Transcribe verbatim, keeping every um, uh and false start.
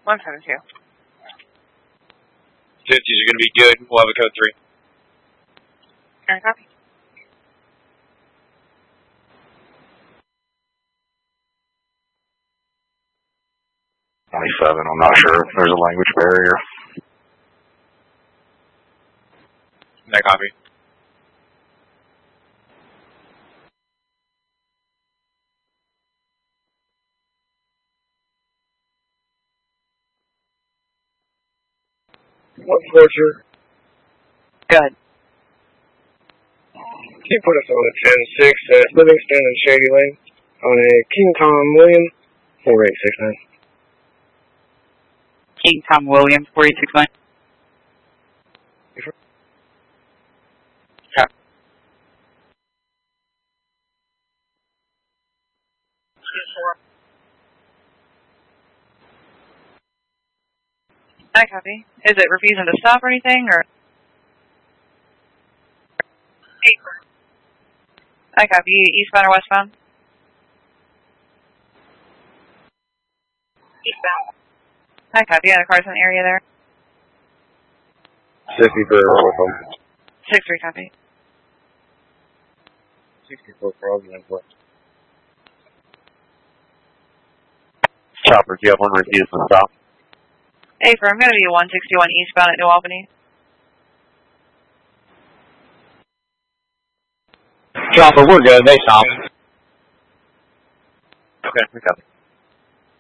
one seven two. fifties are going to be good. We'll have a code three. Alright, copy. twenty-seven, I'm not sure if there's a language barrier. No copy. What torture? Good. Can you put us on a ten six at Livingston and Shady Lane on a King Tom William four eight six nine. King Tom Williams, four eight six nine. Yeah. I copy. Is it refusing to stop or anything, or? I copy. Eastbound or westbound? Eastbound. I copy. Yeah, the car's in the area there. sixty-four Norfolk. six three copy. sixty-four Providence West. Chopper, do you have one refused to stop? Hey, for I'm going to be one sixty-one eastbound at New Albany. Chopper, we're good. They stopped. Okay, we got it.